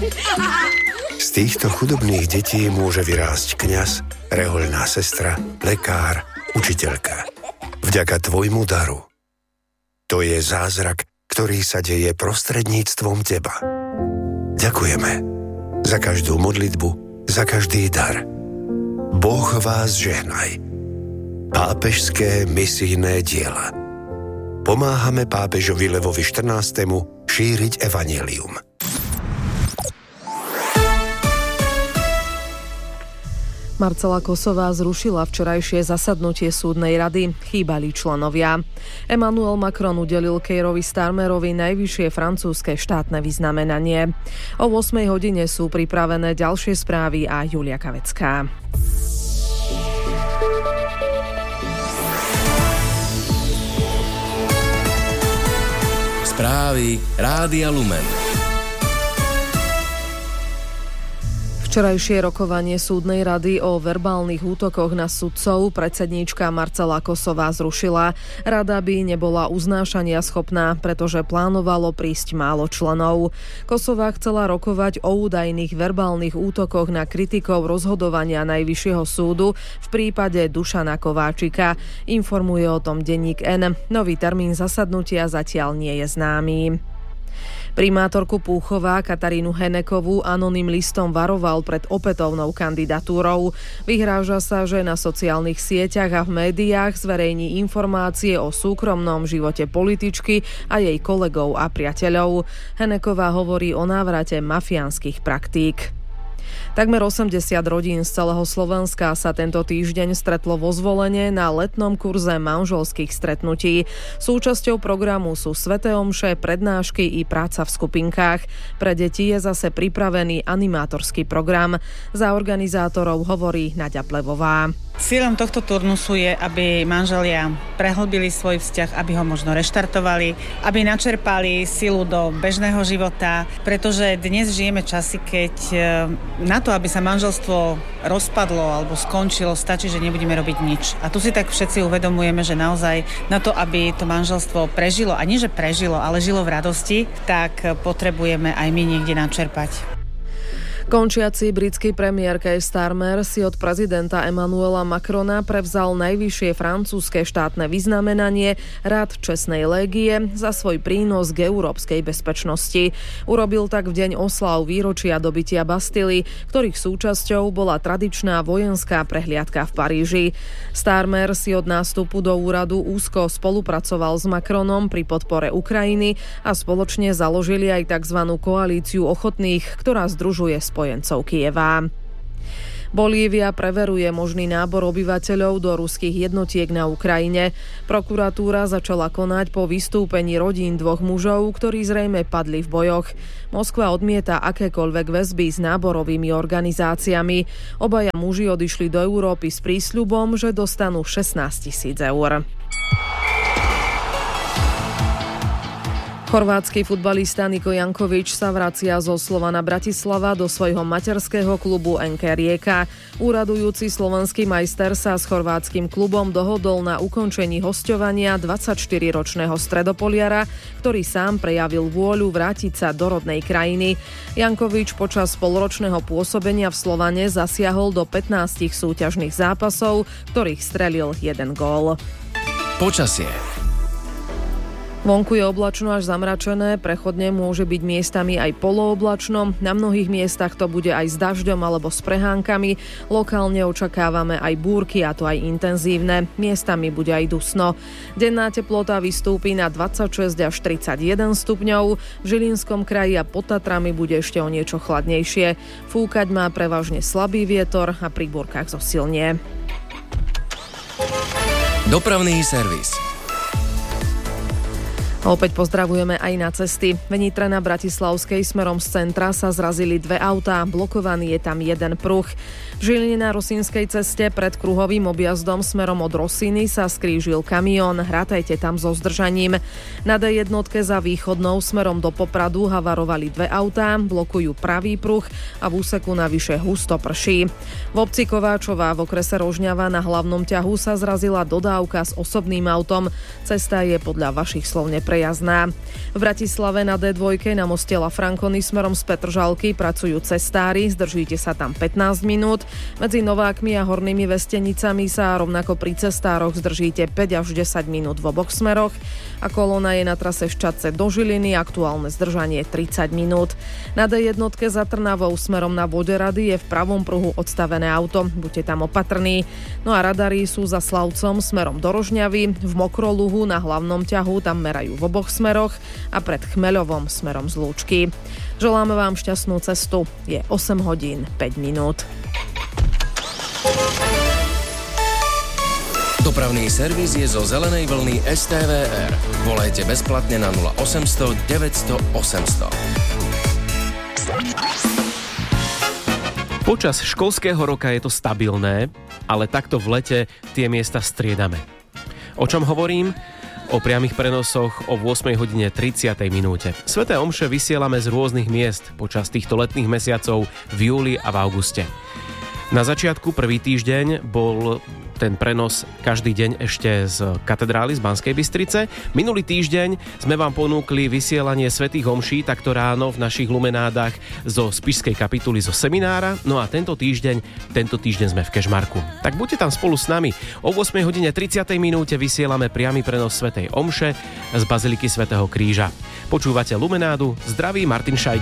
Z týchto chudobných detí môže vyrásť kňaz, rehoľná sestra, lekár, učiteľka. Vďaka tvojmu daru. To je zázrak, ktorý sa deje prostredníctvom teba. Ďakujeme za každú modlitbu, za každý dar. Boh vás žehnaj. Pápežské misijné diela. Pomáhame pápežovi Levovi XIV. Šíriť evanjelium. Marcela Kosová zrušila včerajšie zasadnutie súdnej rady. Chýbali členovia. Emmanuel Macron udelil Keirovi Starmerovi najvyššie francúzske štátne vyznamenanie. O 8 hodine sú pripravené ďalšie správy a Julia Kavecká. Správy Rádia Lumen. Včerajšie rokovanie súdnej rady o verbálnych útokoch na sudcov predsedníčka Marcela Kosová zrušila. Rada by nebola uznášania schopná, pretože plánovalo prísť málo členov. Kosová chcela rokovať o údajných verbálnych útokoch na kritikov rozhodovania Najvyššieho súdu v prípade Dušana Kováčika. Informuje o tom denník N. Nový termín zasadnutia zatiaľ nie je známy. Primátorku Púchova Katarínu Henekovú anonymným listom varoval pred opätovnou kandidatúrou. Vyhráža sa, že na sociálnych sieťach a v médiách zverejní informácie o súkromnom živote političky a jej kolegov a priateľov. Heneková hovorí o návrate mafiánskych praktík. Takmer 80 rodín z celého Slovenska sa tento týždeň stretlo vo Zvolene na letnom kurze manželských stretnutí. Súčasťou programu sú sväté omše, prednášky i práca v skupinkách. Pre deti je zase pripravený animátorský program. Za organizátorov hovorí Naďa Plevová. Cieľom tohto turnusu je, aby manželia prehlbili svoj vzťah, aby ho možno reštartovali, aby načerpali silu do bežného života, pretože dnes žijeme časy, keď na to, aby sa manželstvo rozpadlo alebo skončilo, stačí, že nebudeme robiť nič. A tu si tak všetci uvedomujeme, že naozaj na to, aby to manželstvo prežilo, a nie že prežilo, ale žilo v radosti, tak potrebujeme aj my niekde načerpať. Končiaci britský premiér Keir Starmer si od prezidenta Emmanuela Macrona prevzal najvyššie francúzske štátne vyznamenanie Rád čestnej légie za svoj prínos k európskej bezpečnosti. Urobil tak v deň oslav výročia dobytia Bastily, ktorých súčasťou bola tradičná vojenská prehliadka v Paríži. Starmer si od nástupu do úradu úzko spolupracoval s Macronom pri podpore Ukrajiny a spoločne založili aj tzv. Koalíciu ochotných, ktorá združuje spojencov Kyjeva. Bolívia preveruje možný nábor obyvateľov do ruských jednotiek na Ukrajine. Prokuratúra začala konať po vystúpení rodín dvoch mužov, ktorí zrejme padli v bojoch. Moskva odmieta akékoľvek väzby s náborovými organizáciami. Obaja muži odišli do Európy s prísľubom, že dostanú 16 000 eur. Chorvátsky futbalista Niko Jankovič sa vracia zo Slovana Bratislava do svojho materského klubu NK Rijeka. Úradujúci slovenský majster sa s chorvátskym klubom dohodol na ukončení hosťovania 24-ročného stredopoliara, ktorý sám prejavil vôľu vrátiť sa do rodnej krajiny. Jankovič počas polročného pôsobenia v Slovane zasiahol do 15 súťažných zápasov, ktorých strelil 1 gól. Počasie. Vonku je oblačno až zamračené, prechodne môže byť miestami aj polooblačno. Na mnohých miestach to bude aj s dažďom alebo s prehánkami. Lokálne očakávame aj búrky, a to aj intenzívne. Miestami bude aj dusno. Denná teplota vystúpi na 26 až 31 stupňov. V Žilinskom kraji a pod Tatrami bude ešte o niečo chladnejšie. Fúkať má prevažne slabý vietor a pri búrkach zosilnie. Dopravný servis. Opäť pozdravujeme aj na cesty. V Nitre na Bratislavskej smerom z centra sa zrazili 2 autá, blokovaný je tam 1 pruh. V Žiline na Rosínskej ceste pred kruhovým objazdom smerom od Rosíny sa skrížil kamión, rátajte tam so zdržaním. Na D1 za východnou smerom do Popradu havarovali 2 autá, blokujú pravý pruh a v úseku navyše husto prší. V obci Kováčová v okrese Rožňava na hlavnom ťahu sa zrazila dodávka s osobným autom. Cesta je podľa vašich slov neprejazná. V Bratislave na D2 na moste La Franconi smerom z Petržalky pracujú cestári, zdržíte sa tam 15 minút. Medzi Novákmi a Hornými Vestenicami sa rovnako pri cestároch zdržíte 5 až 10 minút v oboch smeroch a kolóna je na trase Ščadce do Žiliny, aktuálne zdržanie 30 minút. Na D1 za Trnavou smerom na Voderady je v pravom pruhu odstavené auto, buďte tam opatrní. No a radary sú za Slavcom smerom do Rožňavy, v Mokroluhu na hlavnom ťahu tam merajú v oboch smeroch a pred Chmeľovom smerom z Lúčky. Želáme vám šťastnú cestu. Je 8 hodín 5 minút. Dopravný servis je zo zelenej vlny STVR. Volajte bezplatne na 0800 900 800. Počas školského roka je to stabilné, ale takto v lete tie miesta striedame. O čom hovorím? O priamych prenosoch o 8:30 minúte. Sveté omše vysielame z rôznych miest počas týchto letných mesiacov v júli a v auguste. Na začiatku prvý týždeň bol ten prenos každý deň ešte z katedrály z Banskej Bystrice. Minulý týždeň sme vám ponúkli vysielanie svätých omší takto ráno v našich lumenádach zo Spišskej kapituly zo seminára. No a tento týždeň sme v Kežmarku. Tak buďte tam spolu s nami. O 8:30 vysielame priamy prenos svätej omše z Baziliky svätého Kríža. Počúvate lumenádu, zdraví Martin Šajger.